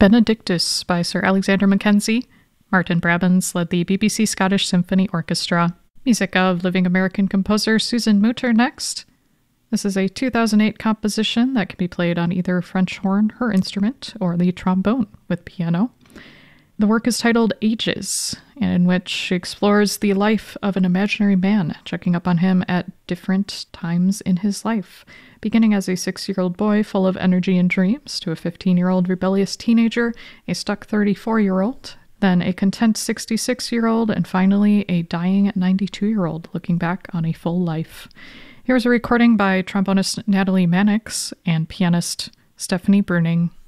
Benedictus by Sir Alexander Mackenzie. Martin Brabants led the BBC Scottish Symphony Orchestra. Music of living American composer Susan Mutter next. This is a 2008 composition that can be played on either French horn, her instrument, or the trombone with piano. The work is titled Ages, and in which she explores the life of an imaginary man, checking up on him at different times in his life, beginning as a 6-year-old boy full of energy and dreams, to a 15-year-old rebellious teenager, a stuck 34-year-old, then a content 66-year-old, and finally a dying 92-year-old looking back on a full life. Here's a recording by trombonist Natalie Mannix and pianist Stephanie Bruning.